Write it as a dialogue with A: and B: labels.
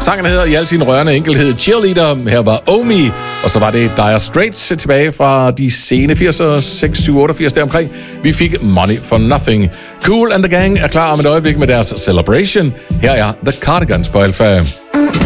A: Sangen hedder i al sin rørende enkelhed Cheerleader. Her var Omi, og så var det Dire Straits tilbage fra de sene 80'er, 6, 7, 88 deromkring. Vi fik Money for Nothing. Kool and the Gang er klar om et øjeblik med deres Celebration. Her er The Cardigans på Alpha.